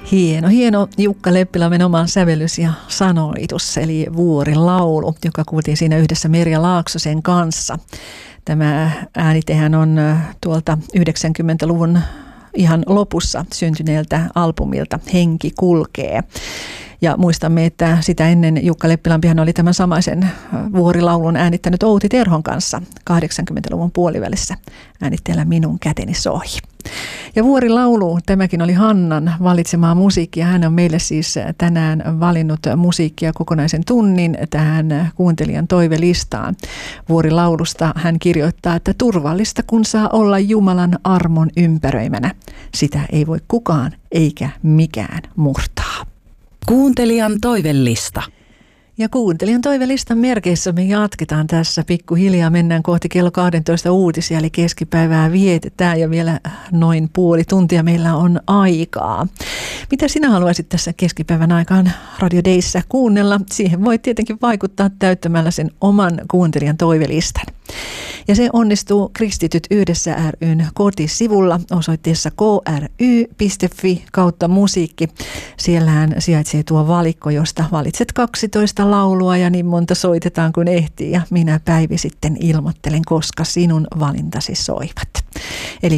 Hieno Jukka Leppilammen oma sävellys ja sanoitus, eli Vuorilaulu, joka kuultiin siinä yhdessä Merja Laaksosen kanssa. Tämä äänitehän on tuolta 90-luvun ihan lopussa syntyneeltä albumilta Henki kulkee. Ja muistamme, että sitä ennen Jukka Leppilampihan oli tämän samaisen Vuorilaulun äänittänyt Outi Terhon kanssa 80-luvun puolivälissä äänitteellä Minun käteni soi. Ja Vuorilaulu, tämäkin oli Hannan valitsemaa musiikkia. Hän on meille siis tänään valinnut musiikkia kokonaisen tunnin tähän kuuntelijan toivelistaan. Vuorilaulusta hän kirjoittaa, että turvallista kun saa olla Jumalan armon ympäröimänä. Sitä ei voi kukaan eikä mikään murtaa. Kuuntelijan toivelista. Ja kuuntelijan toivelistan merkeissä me jatketaan tässä pikkuhiljaa. Mennään kohti kello 12 uutisia, eli keskipäivää vietetään ja vielä noin puoli tuntia meillä on aikaa. Mitä sinä haluaisit tässä keskipäivän aikaan Radio Dayssä kuunnella? Siihen voi tietenkin vaikuttaa täyttämällä sen oman kuuntelijan toivelistan. Ja se onnistuu Kristityt yhdessä ry:n kotisivulla osoitteessa kry.fi/musiikki. Siellähän sijaitsee tuo valikko, josta valitset 12 laulua ja niin monta soitetaan kuin ehtii. Ja minä Päivi sitten ilmoittelen, koska sinun valintasi soivat. Eli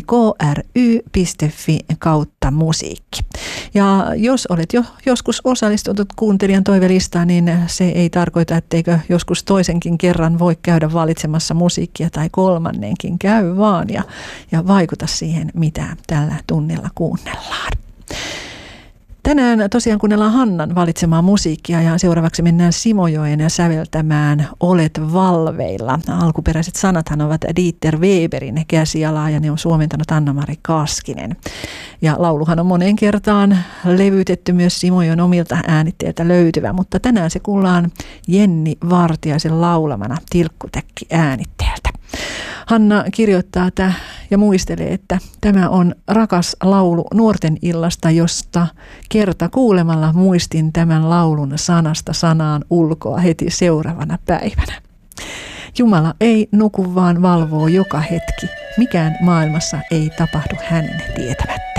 kry.fi/musiikki. Ja jos olet jo joskus osallistunut kuuntelijan toivelistaan, niin se ei tarkoita, etteikö joskus toisenkin kerran voi käydä valitsemassa musiikkia tai kolmannenkin. Käy vaan ja vaikuta siihen, mitä tällä tunnilla kuunnellaan. Tänään tosiaan kuunnellaan Hannan valitsemaa musiikkia ja seuraavaksi mennään Simojoen säveltämään Olet valveilla. Alkuperäiset sanathan ovat Dieter Weberin käsialaa ja ne on suomentanut Anna-Mari Kaskinen. Ja lauluhan on moneen kertaan levytetty myös Simojoen omilta äänitteiltä löytyvä, mutta tänään se kuullaan Jenni Vartiaisen laulamana tilkkutäkki äänitteeltä. Hanna kirjoittaa ja muistelee, että tämä on rakas laulu nuorten illasta, josta kerta kuulemalla muistin tämän laulun sanasta sanaan ulkoa heti seuraavana päivänä. Jumala ei nuku, vaan valvoo joka hetki. Mikään maailmassa ei tapahdu hänen tietämättä.